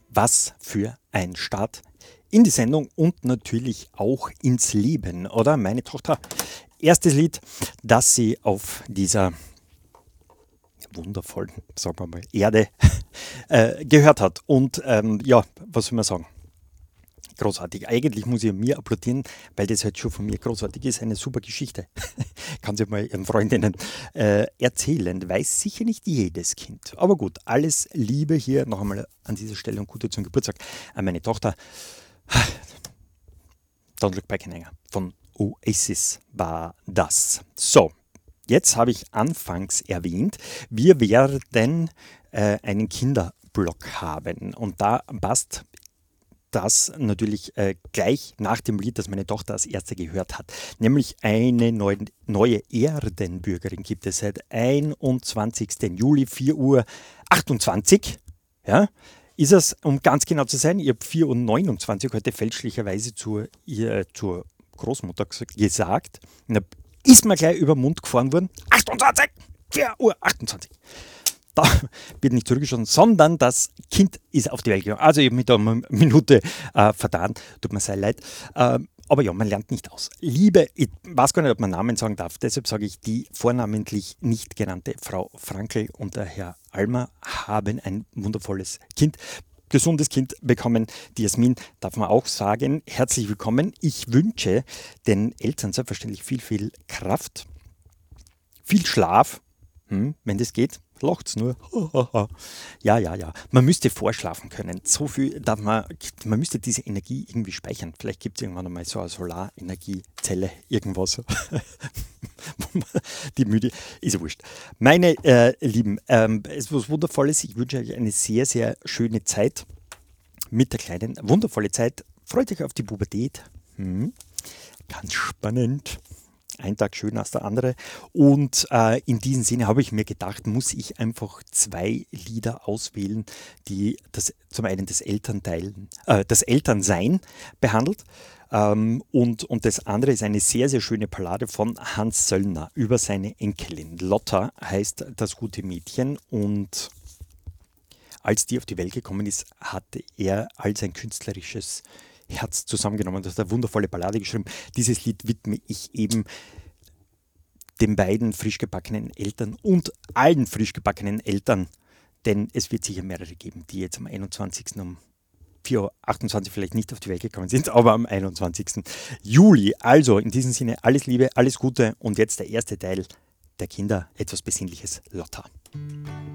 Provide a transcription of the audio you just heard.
Was für ein Start in die Sendung und natürlich auch ins Leben, oder? Meine Tochter, erstes Lied, das sie auf dieser wundervollen, sagen wir mal, Erde gehört hat. Und ja, was soll man sagen? Großartig. Eigentlich muss ich mir applaudieren, weil das halt schon von mir großartig ist. Eine super Geschichte. Kann sie mal ihren Freundinnen erzählen. Weiß sicher nicht jedes Kind. Aber gut, alles Liebe hier noch einmal an dieser Stelle und Gute zum Geburtstag an meine Tochter. Don't Look Back in Anger von Oasis war das. So, jetzt habe ich anfangs erwähnt, wir werden einen Kinderblock haben. Und da passt das natürlich gleich nach dem Lied, das meine Tochter als erste gehört hat. Nämlich eine neue Erdenbürgerin gibt es seit 21. Juli, 4:28 Uhr. Ja, ist es, um ganz genau zu sein, ich habe 4:29 Uhr heute fälschlicherweise zur Großmutter gesagt. Und da ist mir gleich über den Mund gefahren worden. 4:28 Uhr. Da wird nicht zurückgeschossen, sondern das Kind ist auf die Welt gegangen. Also ich habe mich da eine Minute vertan, tut mir sehr leid. Aber ja, man lernt nicht aus. Liebe, ich weiß gar nicht, ob man Namen sagen darf, deshalb sage ich, die vornamentlich nicht genannte Frau Frankl und der Herr Almer haben ein wundervolles Kind, gesundes Kind bekommen. Die Jasmin darf man auch sagen, herzlich willkommen. Ich wünsche den Eltern selbstverständlich viel Kraft, viel Schlaf, wenn das geht. Lacht's nur. Ja. Man müsste vorschlafen können. So viel darf man müsste diese Energie irgendwie speichern. Vielleicht gibt es irgendwann einmal so eine Solarenergiezelle, irgendwas. Die müde, ist ja wurscht. Meine Lieben, es ist was Wundervolles. Ich wünsche euch eine sehr schöne Zeit mit der Kleinen. Wundervolle Zeit. Freut euch auf die Pubertät. Ganz spannend. Ein Tag schöner als der andere. Und in diesem Sinne habe ich mir gedacht, muss ich einfach 2 Lieder auswählen, die zum einen das Elternsein behandelt. Und das andere ist eine sehr schöne Ballade von Hans Söllner über seine Enkelin. Lotta heißt das gute Mädchen, und als die auf die Welt gekommen ist, hatte er all sein künstlerisches Herz zusammengenommen. Das hat eine wundervolle Ballade geschrieben. Dieses Lied widme ich eben den beiden frisch gebackenen Eltern und allen frisch gebackenen Eltern, denn es wird sicher mehrere geben, die jetzt am 21. um 4:28 Uhr vielleicht nicht auf die Welt gekommen sind, aber am 21. Juli. Also in diesem Sinne alles Liebe, alles Gute und jetzt der erste Teil der Kinder, etwas Besinnliches, Lotta.